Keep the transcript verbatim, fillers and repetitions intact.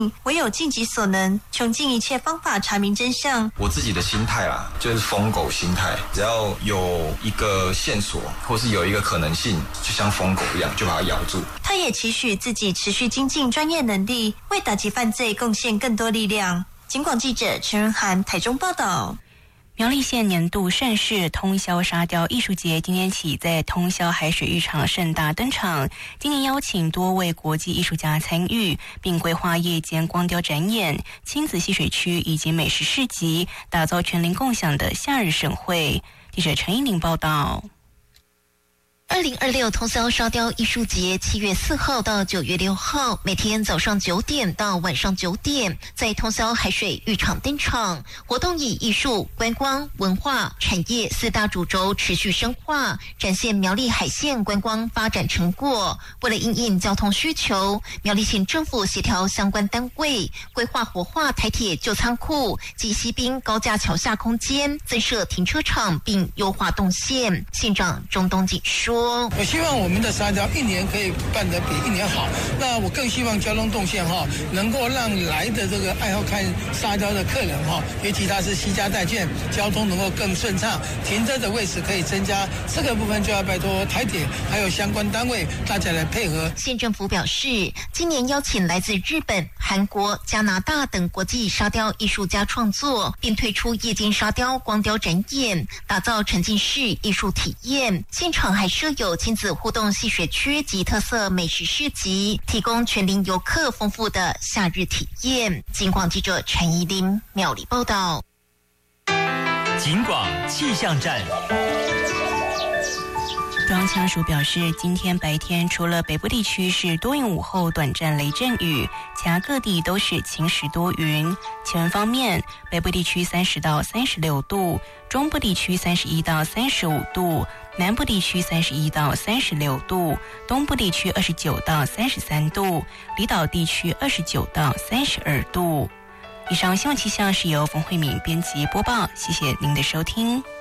唯有尽己所能，穷尽一切方法查明真相。 我自己的心态啦，就是疯狗心态，只要有一个线索或是有一个可能性，就像疯狗一样，就把它咬住。 他也期许自己持续精进专业能力，为打击犯罪贡献更多力量。警广记者陈润涵台中报道。 苗栗县年度盛事通霄沙雕艺术节今天起在通霄海水浴场盛大登场。今年邀请多位国际艺术家参与，并规划夜间光雕展演、亲子戏水区以及美食市集，打造全龄共享的夏日盛会。记者陈依玲报道。 二零二六通霄沙雕艺术节七月四号到九月六号，每天早上九点到晚上九点，在通霄海水浴场登场。活动以艺术、观光、文化、产业四大主轴持续深化，展现苗栗海线观光发展成果。为了因应交通需求，苗栗县政府协调相关单位，规划活化台铁旧仓库及西滨高架桥下空间，增设停车场，并优化动线。县长钟东锦说， 我希望我们的沙雕一年可以办得比一年好。那我更希望交通动线哈，能够让来的这个爱好看沙雕的客人哈，尤其他是携家带眷，交通能够更顺畅，停车的位置可以增加。这个部分就要拜托台铁还有相关单位大家来配合。 县政府表示，今年邀请来自日本、韩国、加拿大等国际沙雕艺术家创作，并推出夜间沙雕光雕展演，打造沉浸式艺术体验。现场还设有亲子互动戏水区及特色美食市集，提供全龄游客丰富的夏日体验。警广记者陈怡琳苗栗报道。 警广气象站。 中央气象署表示，今天白天除了北部地区是多云午后短暂雷阵雨，其他各地都是晴时多云。气温方面，北部地区三十到三十六度，中部地区三十一到三十五度，南部地区三十一到三十六度，东部地区二十九到三十三度，离岛地区二十九到三十二度。以上新闻气象是由冯慧敏编辑播报，谢谢您的收听。